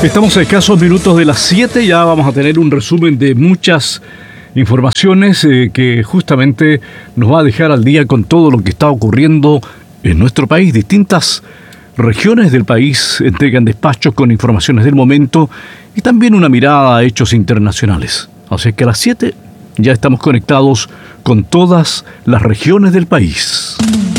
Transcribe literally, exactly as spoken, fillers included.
Estamos a escasos minutos de las siete, ya vamos a tener un resumen de muchas informaciones eh, que justamente nos va a dejar al día con todo lo que está ocurriendo en nuestro país. Distintas regiones del país entregan despachos con informaciones del momento y también una mirada a hechos internacionales. Así que a las siete ya estamos conectados con todas las regiones del país.